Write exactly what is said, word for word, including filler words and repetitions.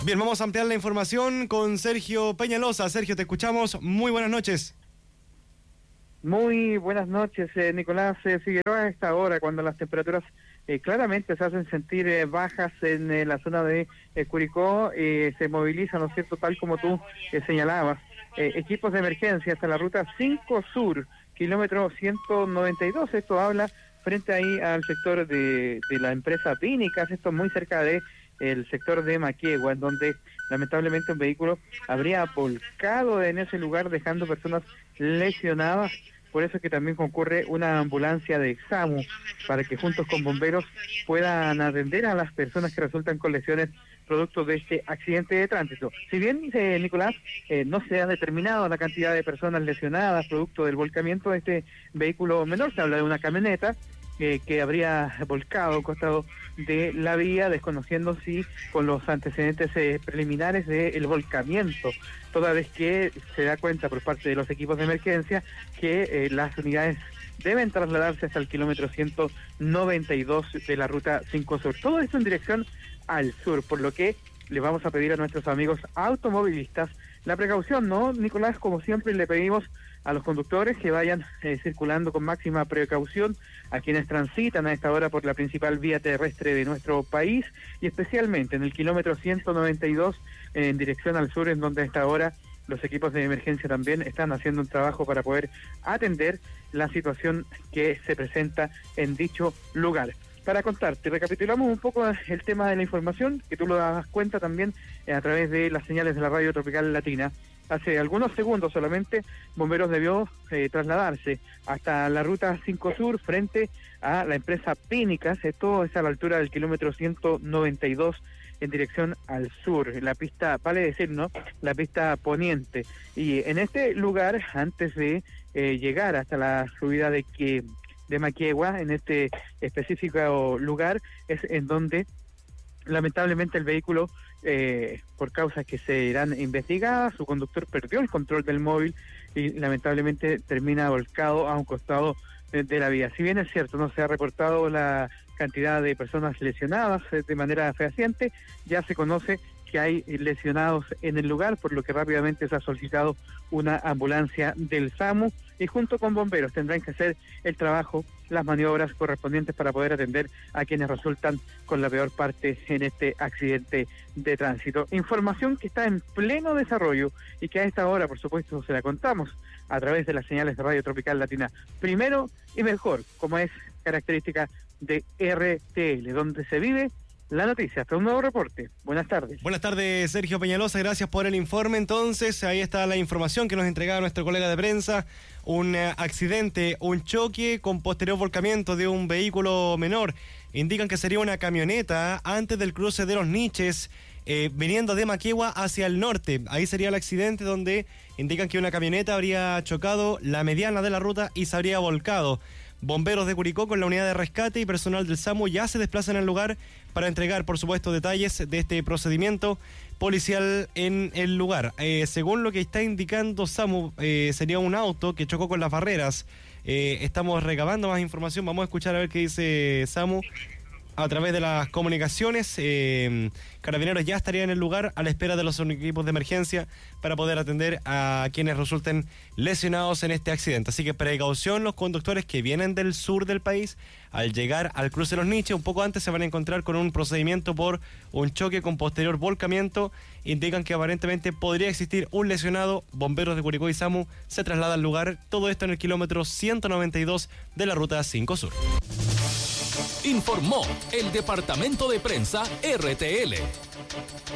Bien, vamos a ampliar la información con Sergio Peñalosa. Sergio, te escuchamos. Muy buenas noches. Muy buenas noches, eh, Nicolás eh, Figueroa. A esta hora, cuando las temperaturas eh, claramente se hacen sentir eh, bajas en eh, la zona de eh, Curicó, eh, se movilizan, ¿no es cierto?, tal como tú eh, señalabas, eh, equipos de emergencia hasta la ruta cinco Sur, kilómetro ciento noventa y dos. Esto habla frente ahí al sector de, de la empresa Pínicas, esto muy cerca de el sector de Maquiegua, en donde lamentablemente un vehículo habría volcado en ese lugar, dejando personas lesionadas. Por eso es que también concurre una ambulancia de SAMU, para que juntos con bomberos puedan atender a las personas que resultan con lesiones producto de este accidente de tránsito. Si bien, eh, Nicolás, eh, no se ha determinado la cantidad de personas lesionadas producto del volcamiento de este vehículo menor, se habla de una camioneta eh, que habría volcado al costado de la vía, desconociendo si con los antecedentes eh, preliminares del volcamiento, toda vez que se da cuenta por parte de los equipos de emergencia que eh, las unidades deben trasladarse hasta el kilómetro ciento noventa y dos de la ruta cinco Sur. Todo esto en dirección al sur, por lo que le vamos a pedir a nuestros amigos automovilistas la precaución, ¿no, Nicolás? Como siempre le pedimos a los conductores que vayan eh, circulando con máxima precaución, a quienes transitan a esta hora por la principal vía terrestre de nuestro país, y especialmente en el kilómetro ciento noventa y dos eh, en dirección al sur, en donde a esta hora los equipos de emergencia también están haciendo un trabajo para poder atender la situación que se presenta en dicho lugar. Para contarte, recapitulamos un poco el tema de la información, que tú lo das cuenta también eh, a través de las señales de la Radio Tropical Latina. Hace algunos segundos solamente, Bomberos debió eh, trasladarse hasta la ruta cinco Sur frente a la empresa Pínicas. Esto es a la altura del kilómetro ciento noventa y dos en dirección al sur, la pista, vale decir, ¿no?, la pista poniente. Y en este lugar, antes de eh, llegar hasta la subida de que de Maquiegua, en este específico lugar, es en donde lamentablemente el vehículo, eh, por causas que se irán investigadas, su conductor perdió el control del móvil y lamentablemente termina volcado a un costado de, de la vía. Si bien es cierto, no se ha reportado la cantidad de personas lesionadas eh, de manera fehaciente, ya se conoce que hay lesionados en el lugar, por lo que rápidamente se ha solicitado una ambulancia del SAMU, y junto con bomberos tendrán que hacer el trabajo, las maniobras correspondientes para poder atender a quienes resultan con la peor parte en este accidente de tránsito. Información que está en pleno desarrollo y que a esta hora, por supuesto, se la contamos a través de las señales de Radio Tropical Latina. Primero y mejor, como es característica de R T L, donde se vive la noticia. Hasta un nuevo reporte. Buenas tardes. Buenas tardes, Sergio Peñalosa. Gracias por el informe. Entonces, ahí está la información que nos entregaba nuestro colega de prensa. Un uh, accidente, un choque con posterior volcamiento de un vehículo menor. Indican que sería una camioneta antes del cruce de los Niches, eh, viniendo de Maquiegua hacia el norte. Ahí sería el accidente, donde indican que una camioneta habría chocado la mediana de la ruta y se habría volcado. Bomberos de Curicó con la unidad de rescate y personal del SAMU ya se desplazan al lugar para entregar, por supuesto, detalles de este procedimiento policial en el lugar. Eh, según lo que está indicando SAMU, eh, sería un auto que chocó con las barreras. Eh, estamos recabando más información, vamos a escuchar a ver qué dice SAMU a través de las comunicaciones. eh, Carabineros ya estaría en el lugar a la espera de los equipos de emergencia para poder atender a quienes resulten lesionados en este accidente. Así que precaución los conductores que vienen del sur del país. Al llegar al cruce de los Niches, un poco antes se van a encontrar con un procedimiento por un choque con posterior volcamiento. Indican que aparentemente podría existir un lesionado. Bomberos de Curicó y SAMU se trasladan al lugar. Todo esto en el kilómetro ciento noventa y dos de la ruta cinco Sur. Informó el Departamento de Prensa R T L.